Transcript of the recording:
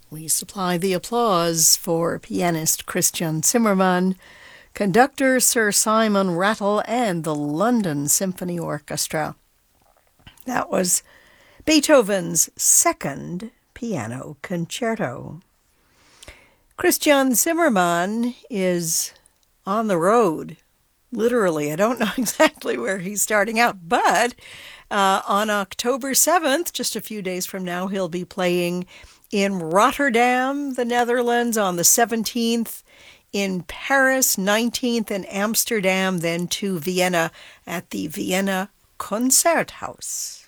We supply the applause for pianist Christian Zimmermann, conductor Sir Simon Rattle, and the London Symphony Orchestra. That was Beethoven's Second Piano Concerto. Christian Zimmermann is on the road, literally. I don't know exactly where he's starting out, but on October 7th, just a few days from now, he'll be playing in Rotterdam, the Netherlands, on the 17th, in Paris, 19th, and Amsterdam, then to Vienna at the Vienna Concerthaus.